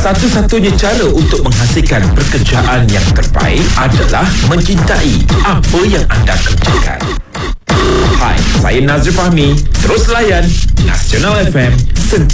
Satu-satunya cara untuk menghasilkan pekerjaan yang terbaik adalah mencintai apa yang anda kerjakan. Hai, saya Nazri Fahmi. Terus layan Nasional FM,